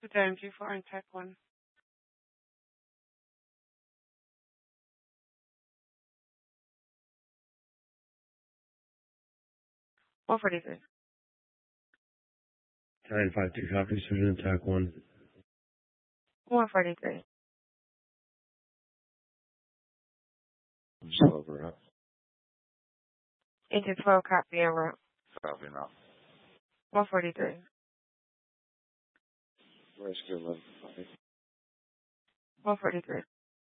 Thank you for Tech 1. 143. 952 copy, Surgeon Attack 1. 143. Just over up. Into 12 copy en route. Copy now. 143. Rescue 11. 143.